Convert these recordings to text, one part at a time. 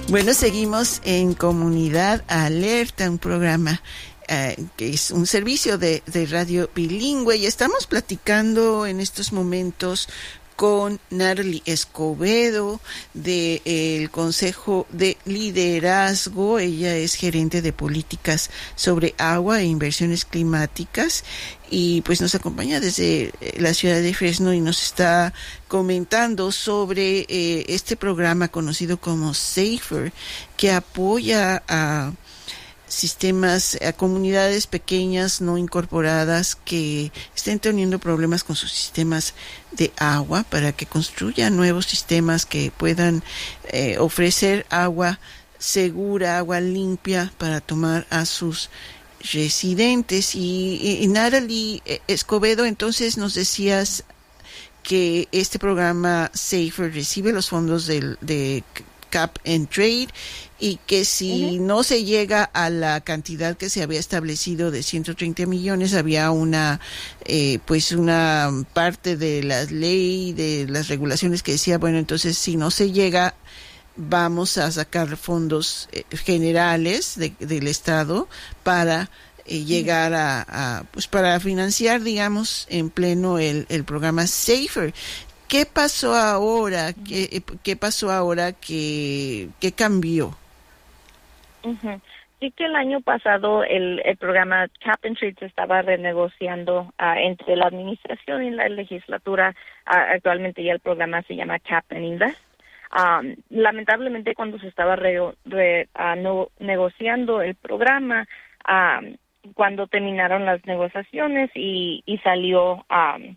Bueno, seguimos en Comunidad Alerta, un programa que es un servicio de radio bilingüe, y estamos platicando en estos momentos con Natalie Escobedo del Consejo de Liderazgo. Ella es gerente de políticas sobre agua e inversiones climáticas, y pues nos acompaña desde la ciudad de Fresno y nos está comentando sobre este programa conocido como SAFER, que apoya a sistemas, a comunidades pequeñas no incorporadas que estén teniendo problemas con sus sistemas de agua, para que construyan nuevos sistemas que puedan ofrecer agua segura, agua limpia para tomar a sus residentes. Y Natalie Escobedo, entonces nos decías que este programa SAFER recibe los fondos de Cap and Trade, y que si no se llega a la cantidad que se había establecido de 130 millones, había una una parte de la ley, de las regulaciones, que decía, bueno, entonces si no se llega, vamos a sacar fondos generales del Estado para llegar para financiar, digamos, en pleno el programa SAFER. ¿Qué pasó ahora? ¿Qué pasó ahora? ¿Qué cambió? Sí, que el año pasado el programa Cap and Trade se estaba renegociando entre la administración y la legislatura. Actualmente ya el programa se llama Cap and Invest. Lamentablemente, cuando se estaba negociando el programa, cuando terminaron las negociaciones y salió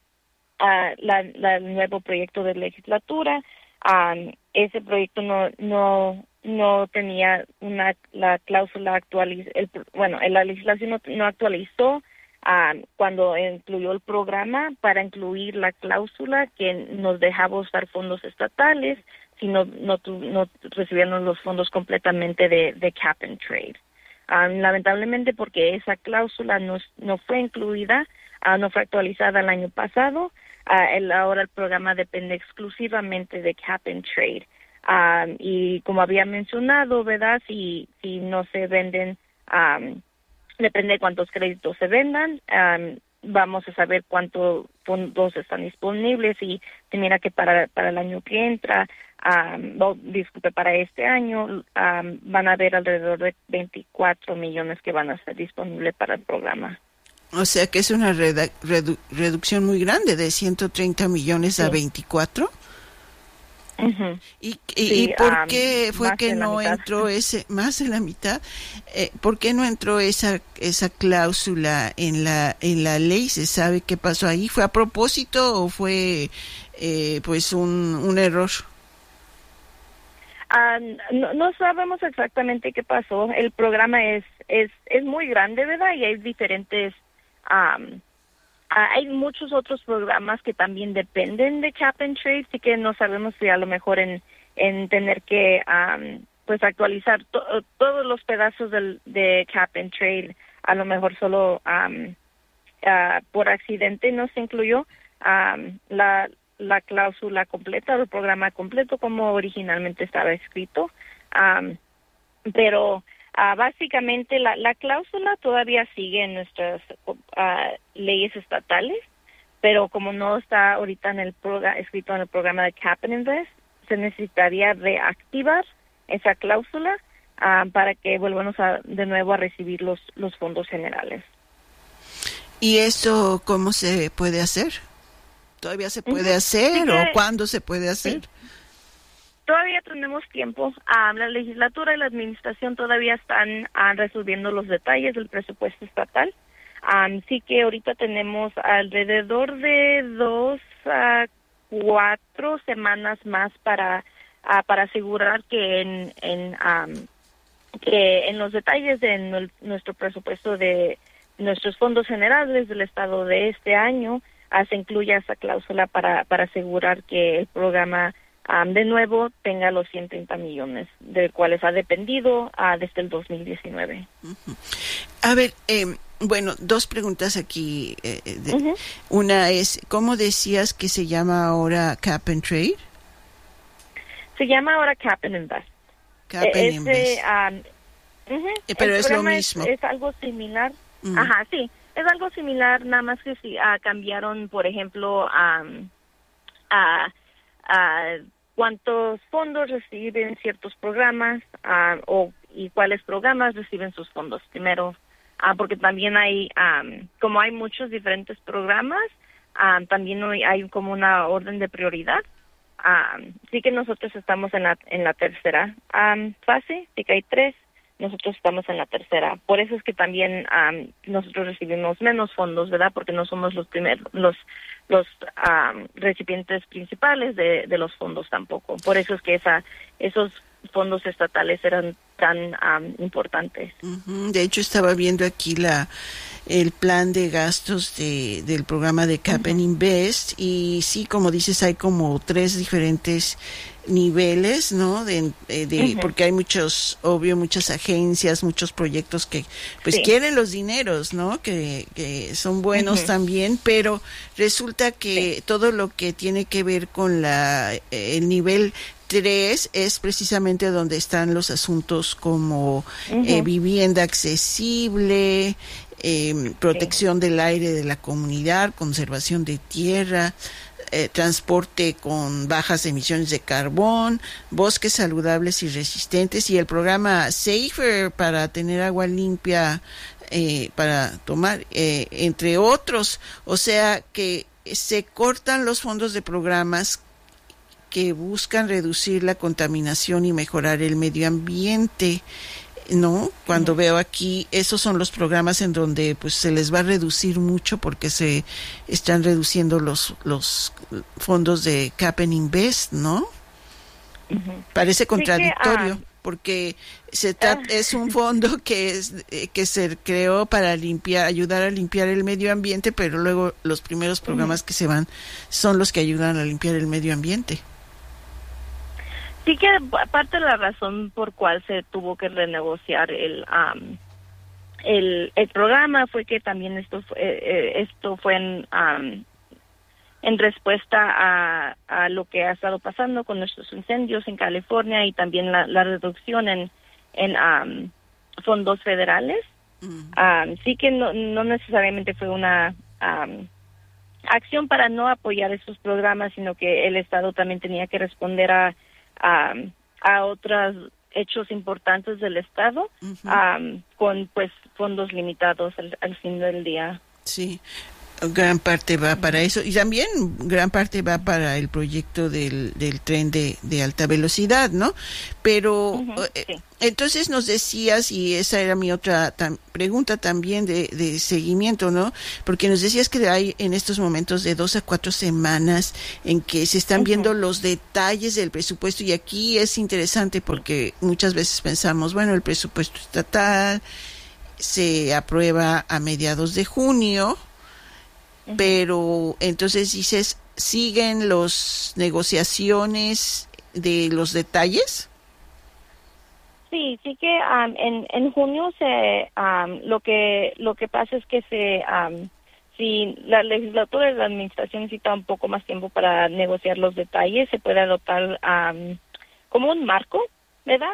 el nuevo proyecto de legislatura, ese proyecto no tenía la cláusula la legislación no actualizó cuando incluyó el programa para incluir la cláusula que nos dejaba usar fondos estatales si no recibieron los fondos completamente de Cap and Trade. Lamentablemente, porque esa cláusula no fue incluida, no fue actualizada el año pasado, ahora el programa depende exclusivamente de Cap and Trade. Y como había mencionado, ¿verdad? Si no se venden, depende de cuántos créditos se vendan, vamos a saber cuántos fondos están disponibles, y se mira que para el año que entra, para este año, van a haber alrededor de 24 millones que van a ser disponibles para el programa. O sea que es una reducción muy grande, de 130 millones a 24. ¿Y por qué fue que no entró más de la mitad? ¿Por qué no entró esa cláusula en la ley? ¿Se sabe qué pasó ahí? ¿Fue a propósito o fue un error? No sabemos exactamente qué pasó. El programa es muy grande, ¿verdad? Y hay diferentes hay muchos otros programas que también dependen de Cap and Trade, así que no sabemos si a lo mejor en tener que actualizar todos los pedazos de Cap and Trade, a lo mejor solo por accidente no se incluyó la cláusula completa, el programa completo como originalmente estaba escrito, pero básicamente la cláusula todavía sigue en nuestras leyes estatales, pero como no está ahorita escrito en el programa de Cap and Invest, se necesitaría reactivar esa cláusula para que volvamos de nuevo a recibir los fondos generales. ¿Y eso cómo se puede hacer? ¿Todavía se puede hacer o cuándo se puede hacer? Sí. Todavía tenemos tiempo. La legislatura y la administración todavía están resolviendo los detalles del presupuesto estatal. Sí que ahorita tenemos alrededor de 2 a 4 semanas más para asegurar que en los detalles de nuestro presupuesto, de nuestros fondos generales del estado de este año, se incluya esa cláusula para asegurar que el programa de nuevo tenga los 130 millones, de cuales ha dependido desde el 2019. A ver, dos preguntas aquí. Una es, ¿cómo decías que se llama ahora Cap and Trade? Se llama ahora Cap and Invest. Capen Invest. Pero es lo mismo. Es algo similar. Ajá, sí. Es algo similar, nada más que si cambiaron, por ejemplo, a cuántos fondos reciben ciertos programas y cuáles programas reciben sus fondos primero, porque también hay, como hay muchos diferentes programas, también hay como una orden de prioridad. Sí que nosotros estamos en la tercera fase, sí que hay 3. Nosotros estamos en la tercera. Por eso es que también nosotros recibimos menos fondos, ¿verdad? Porque no somos los recipientes principales de los fondos tampoco. Por eso es que esos fondos estatales eran tan importantes. De hecho, estaba viendo aquí el plan de gastos del programa de Capen Invest, y sí, como dices, hay como 3 diferentes niveles, ¿no? Porque hay muchas agencias, muchos proyectos que pues quieren los dineros, ¿no? Que son buenos también, pero resulta que todo lo que tiene que ver con el nivel 3 es precisamente donde están los asuntos como vivienda accesible, protección del aire de la comunidad, conservación de tierra, transporte con bajas emisiones de carbón, bosques saludables y resistentes, y el programa Safer para tener agua limpia para tomar, entre otros. O sea que se cortan los fondos de programas que buscan reducir la contaminación y mejorar el medio ambiente, ¿no? Cuando veo aquí, esos son los programas en donde pues se les va a reducir mucho porque se están reduciendo los fondos de Capen Invest, ¿no? Parece contradictorio, porque es un fondo que se creó para ayudar a limpiar el medio ambiente, pero luego los primeros programas que se van son los que ayudan a limpiar el medio ambiente. Sí, que parte de la razón por cual se tuvo que renegociar el programa fue que también esto fue en respuesta a lo que ha estado pasando con nuestros incendios en California, y también la reducción en fondos federales. Sí que no necesariamente fue una acción para no apoyar esos programas, sino que el Estado también tenía que responder a otros hechos importantes del Estado, con pues fondos limitados al fin del día. Sí, gran parte va para eso, y también gran parte va para el proyecto del tren de alta velocidad, ¿no? Pero sí. Entonces nos decías, y esa era mi otra pregunta también de seguimiento, ¿no? Porque nos decías que hay en estos momentos de 2 a 4 semanas en que se están viendo los detalles del presupuesto, y aquí es interesante porque muchas veces pensamos, bueno, el presupuesto estatal se aprueba a mediados de junio, pero entonces dices, ¿siguen las negociaciones de los detalles? Sí que en junio lo que pasa es que si la legislatura y la administración necesita un poco más tiempo para negociar los detalles, se puede adoptar como un marco, ¿verdad?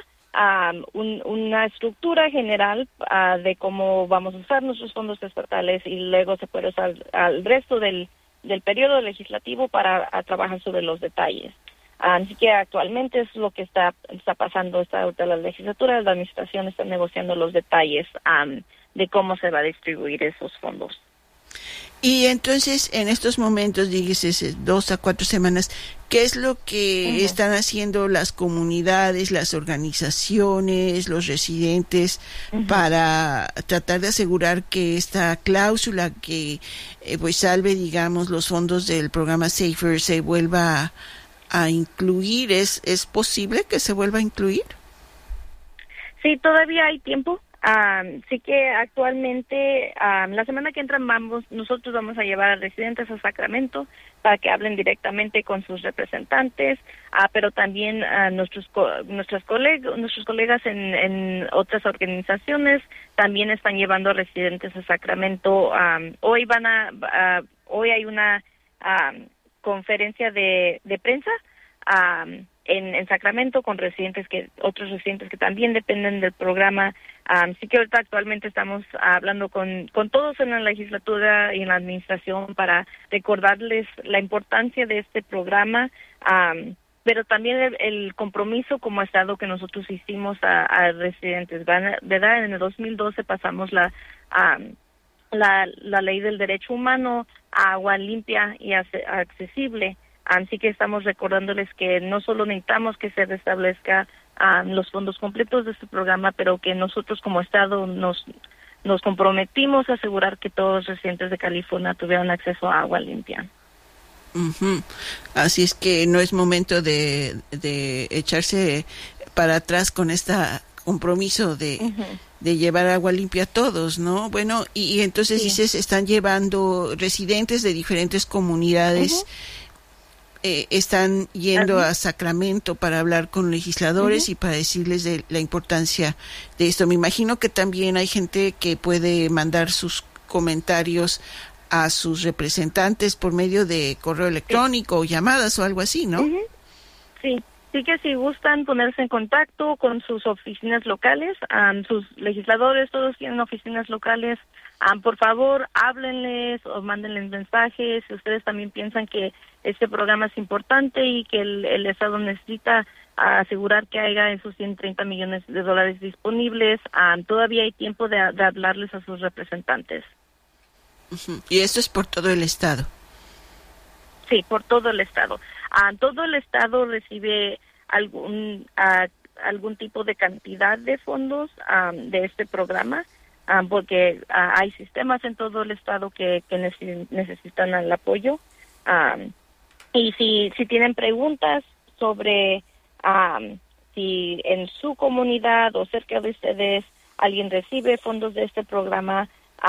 Una estructura general de cómo vamos a usar nuestros fondos estatales, y luego se puede usar al resto del periodo legislativo para trabajar sobre los detalles. Así que actualmente es lo que está pasando. La legislatura, la administración está negociando los detalles de cómo se va a distribuir esos fondos. Y entonces, en estos momentos, dices 2 a 4 semanas, ¿qué es lo que están haciendo las comunidades, las organizaciones, los residentes para tratar de asegurar que esta cláusula que pues salve, digamos, los fondos del programa Safer se vuelva a incluir? ¿Es posible que se vuelva a incluir? Sí, todavía hay tiempo. Sí que actualmente, la semana que entra nosotros vamos a llevar a residentes a Sacramento para que hablen directamente con sus representantes, pero también nuestros colegas en otras organizaciones también están llevando a residentes a Sacramento. Hoy hay una conferencia de prensa en Sacramento con otros residentes que también dependen del programa. Sí que ahorita actualmente estamos hablando con todos en la legislatura y en la administración para recordarles la importancia de este programa, pero también el compromiso como Estado que nosotros hicimos a residentes, ¿verdad? En el 2012 pasamos la ley del derecho humano a agua limpia y accesible. Así que estamos recordándoles que no solo necesitamos que se restablezca los fondos completos de este programa, pero que nosotros como Estado nos comprometimos a asegurar que todos los residentes de California tuvieran acceso a agua limpia. Uh-huh. Así es que no es momento de echarse para atrás con este compromiso de llevar agua limpia a todos, ¿no? Bueno, y entonces dices, están llevando residentes de diferentes comunidades, están yendo a Sacramento para hablar con legisladores y para decirles de la importancia de esto. Me imagino que también hay gente que puede mandar sus comentarios a sus representantes por medio de correo electrónico o llamadas o algo así, ¿no? Sí, que si gustan ponerse en contacto con sus oficinas locales, sus legisladores, todos tienen oficinas locales, por favor, háblenles o mándenles mensajes. Si ustedes también piensan que este programa es importante y que el Estado necesita asegurar que haya esos $130 millones disponibles, todavía hay tiempo de hablarles a sus representantes. Y esto es por todo el Estado. Sí, por todo el Estado. Todo el Estado recibe algún tipo de cantidad de fondos de este programa, porque hay sistemas en todo el Estado que necesitan el apoyo. Y si tienen preguntas sobre si en su comunidad o cerca de ustedes alguien recibe fondos de este programa,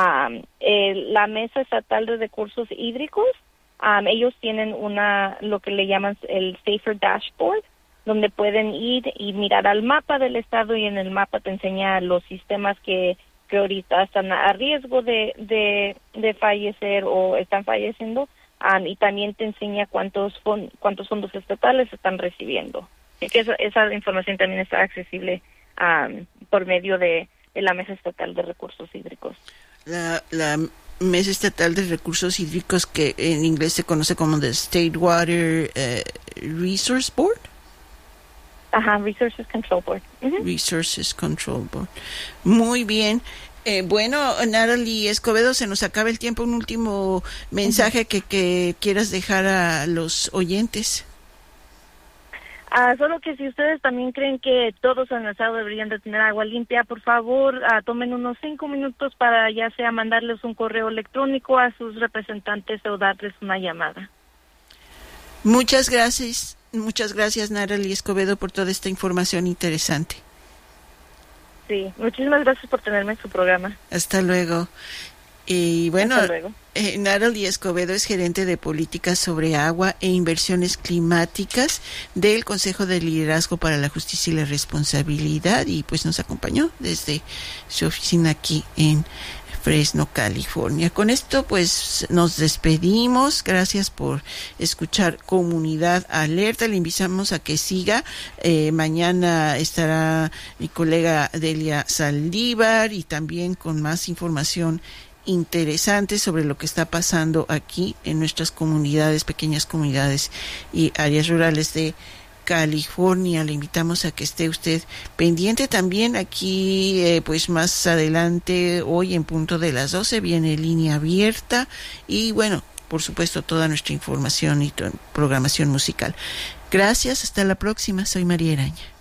la Mesa Estatal de Recursos Hídricos, ellos tienen lo que le llaman el Safer Dashboard, donde pueden ir y mirar al mapa del estado, y en el mapa te enseña los sistemas que ahorita están a riesgo de fallecer o están falleciendo, y también te enseña cuántos fondos estatales están recibiendo. Esa información también está accesible por medio de la Mesa Estatal de Recursos Hídricos. La Mesa Estatal de Recursos Hídricos, que en inglés se conoce como the State Water Resource Board. Resources Control Board. Resources Control Board. Muy bien. Bueno, Natalie Escobedo, se nos acaba el tiempo. Un último mensaje que quieras dejar a los oyentes. Solo que si ustedes también creen que todos en el estado deberían de tener agua limpia, por favor, tomen unos 5 minutos para ya sea mandarles un correo electrónico a sus representantes o darles una llamada. Muchas gracias, Natalie Escobedo, por toda esta información interesante. Sí, muchísimas gracias por tenerme en su programa. Hasta luego. Y bueno, Natalie Escobedo es gerente de políticas sobre agua e inversiones climáticas del Consejo de Liderazgo para la Justicia y la Responsabilidad, y pues nos acompañó desde su oficina aquí en Fresno, California. Con esto pues nos despedimos. Gracias por escuchar Comunidad Alerta. Le invitamos a que siga. Mañana estará mi colega Delia Saldívar, y también con más información interesante sobre lo que está pasando aquí en nuestras comunidades, pequeñas comunidades y áreas rurales de California. Le invitamos a que esté usted pendiente también aquí, pues más adelante, hoy en punto de las 12, viene Línea Abierta, y bueno, por supuesto, toda nuestra información y programación musical. Gracias, hasta la próxima. Soy María Eraña.